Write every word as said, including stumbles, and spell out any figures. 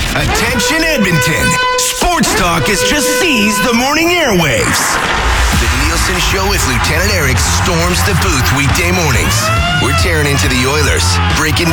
Attention Edmonton. Sports Talk has just seized the morning airwaves. The Nielsen Show with Lieutenant Eric storms the booth weekday mornings. We're tearing into the Oilers, breaking